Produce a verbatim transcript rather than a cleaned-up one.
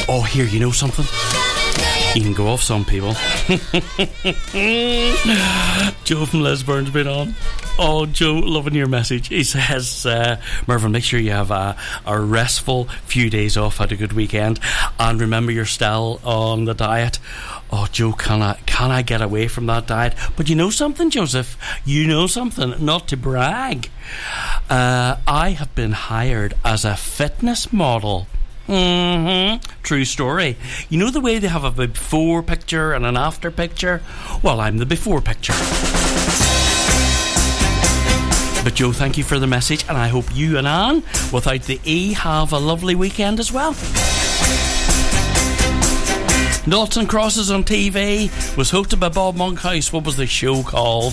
Oh, here, you know something? You can go off some people. Joe from Lisburn's been on. Oh, Joe, loving your message. He says, uh, Mervyn, make sure you have a, a restful few days off, had a good weekend, and remember you're still on the diet. Oh, Joe, can I, can I get away from that diet? But you know something, Joseph? You know something, not to brag. Uh, I have been hired as a fitness model. Mm-hmm. True story. You know the way they have a before picture and an after picture? Well, I'm the before picture. But Joe, thank you for the message, and I hope you and Anne, without the E, have a lovely weekend as well. Noughts and Crosses on T V was hosted by Bob Monkhouse. What was the show called?